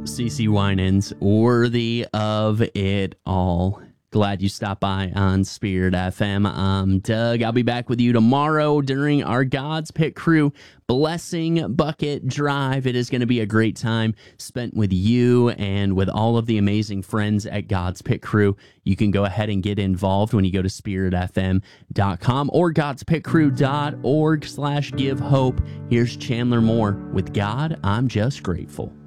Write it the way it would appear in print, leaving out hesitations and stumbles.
CC Winans, worthy of it all. Glad you stopped by on Spirit FM. I'm Doug. I'll be back with you tomorrow during our God's Pit Crew Blessing Bucket Drive. It is going to be a great time spent with you and with all of the amazing friends at God's Pit Crew. You can go ahead and get involved when you go to spiritfm.com or godspitcrew.org/give hope. Here's Chandler Moore with God, I'm Just Grateful.